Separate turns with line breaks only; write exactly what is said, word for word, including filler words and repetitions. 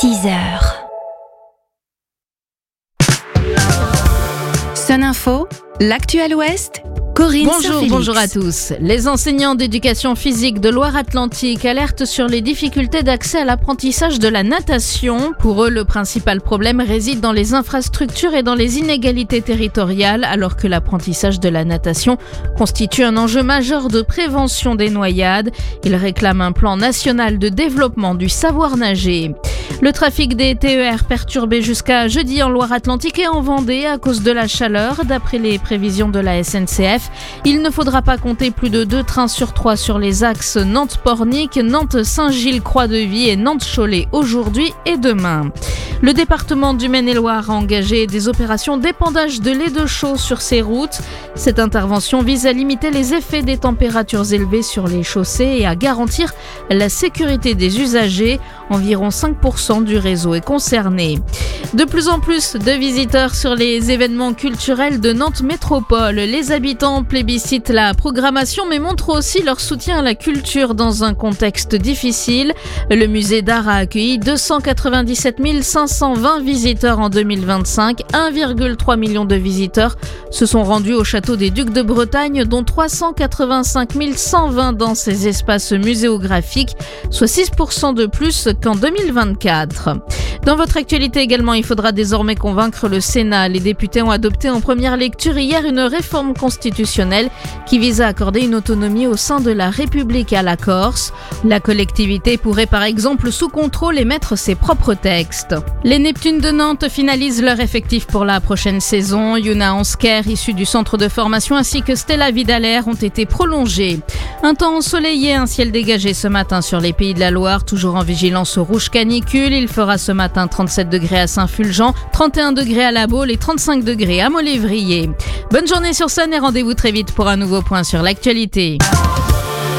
six heures. Sun Info, l'actu à l'Ouest, Corinne
Bonjour, bonjour à tous. Les enseignants d'éducation physique de Loire-Atlantique alertent sur les difficultés d'accès à l'apprentissage de la natation. Pour eux, le principal problème réside dans les infrastructures et dans les inégalités territoriales, alors que l'apprentissage de la natation constitue un enjeu majeur de prévention des noyades. Ils réclament un plan national de développement du savoir nager. Le trafic des T E R perturbé jusqu'à jeudi en Loire-Atlantique et en Vendée à cause de la chaleur. D'après les prévisions de la S N C F, il ne faudra pas compter plus de deux trains sur trois sur les axes Nantes-Pornic, Nantes-Saint-Gilles-Croix-de-Vie et Nantes-Cholet aujourd'hui et demain. Le département du Maine-et-Loire a engagé des opérations d'épandage de lait de chaux sur ses routes. Cette intervention vise à limiter les effets des températures élevées sur les chaussées et à garantir la sécurité des usagers. Environ cinq pour cent du réseau est concerné. De plus en plus de visiteurs sur les événements culturels de Nantes Métropole. Les habitants plébiscitent la programmation mais montrent aussi leur soutien à la culture dans un contexte difficile. Le musée d'art a accueilli deux cent quatre-vingt-dix-sept mille cinq cent vingt visiteurs en deux mille vingt-cinq. un virgule trois million de visiteurs se sont rendus au château des Ducs de Bretagne, dont trois cent quatre-vingt-cinq mille cent vingt dans ses espaces muséographiques, soit six pour cent de plus qu'en deux mille vingt-quatre. Dans votre actualité également, il faudra désormais convaincre le Sénat. Les députés ont adopté en première lecture hier une réforme constitutionnelle qui vise à accorder une autonomie au sein de la République à la Corse. La collectivité pourrait par exemple sous contrôle émettre ses propres textes. Les Neptunes de Nantes finalisent leur effectif pour la prochaine saison. Yuna Ansker, issue du centre de formation, ainsi que Stella Vidaler ont été prolongés. Un temps ensoleillé, un ciel dégagé ce matin sur les Pays de la Loire, toujours en vigilance rouge canicule. Il fera ce matin trente-sept degrés à Saint-Fulgent, trente et un degrés à La Baule et trente-cinq degrés à Molévrier. Bonne journée sur Sun et rendez-vous très vite pour un nouveau point sur l'actualité.